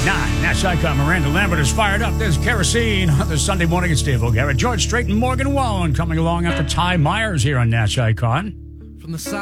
Nash Icon Miranda Lambert is fired up. There's Kerosene on the Sunday morning. It's Dave O'Gara, George Strait, and Morgan Wallen coming along after Ty Myers here on Nash Icon. From the side.